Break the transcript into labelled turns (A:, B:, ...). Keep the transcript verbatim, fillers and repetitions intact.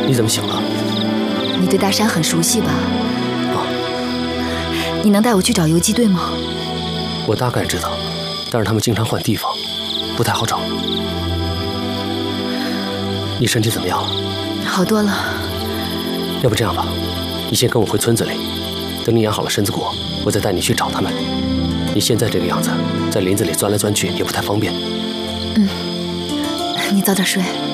A: 你怎么醒了？
B: 你对大山很熟悉吧？
A: 啊。
B: 你能带我去找游击队吗？
A: 我大概知道，但是他们经常换地方，不太好找。你身体怎么样了？
B: 好多了。
A: 要不这样吧，你先跟我回村子里，等你养好了身子骨，我再带你去找他们。你现在这个样子，在林子里钻来钻去也不太方便。
B: 嗯，你早点睡。